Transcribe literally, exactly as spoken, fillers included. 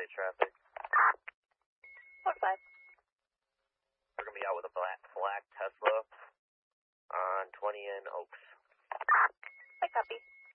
two-way traffic. Four five. We're going to be out with a black, black Tesla on twenty in Oaks. I copy.